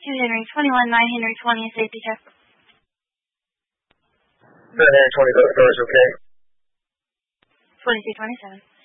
Henry 21, 9 Henry 20, safety check. 9 Henry 20, doors okay? 2227.